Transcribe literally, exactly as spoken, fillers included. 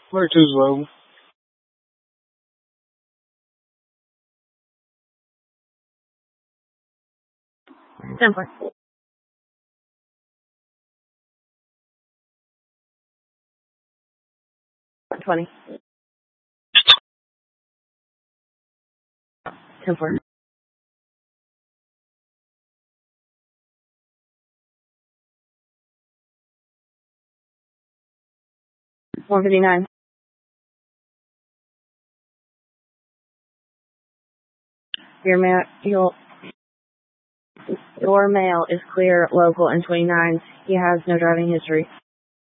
Flirt too slow. ten four. twenty. ten four. four fifty-nine. Your mail, your, your mail is clear, local, and twenty-nine. He has no driving history.